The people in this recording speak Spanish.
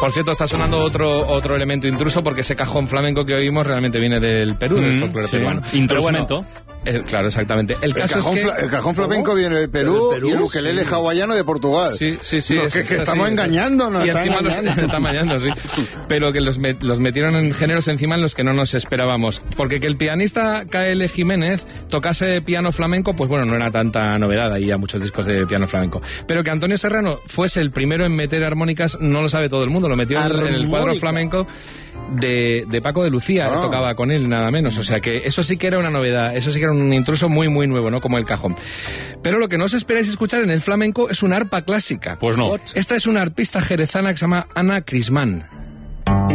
Por cierto, está sonando otro elemento intruso porque ese cajón flamenco que oímos realmente viene del Perú, del folclore peruano. Instrumento. Claro, exactamente. El cajón flamenco viene del Perú y el ukelele hawaiano de Portugal. Sí. No, que estamos engañándonos. Y encima está engañando, sí. Pero que los metieron en géneros encima en los que no nos esperábamos. Porque que el pianista K.L. Jiménez tocase piano flamenco, pues bueno, no era tanta novedad. Ahí a muchos discos de piano flamenco. Pero que Antonio Serrano fuese el primero en meter armónicas, no lo sabe todo el mundo. Lo metió en el cuadro flamenco de Paco de Lucía, tocaba con él nada menos, o sea que eso sí que era una novedad, eso sí que era un intruso muy muy nuevo, ¿no? Como el cajón. Pero lo que no os esperáis escuchar en el flamenco es una arpa clásica. Pues no. Esta es una arpista jerezana que se llama Ana Crismán.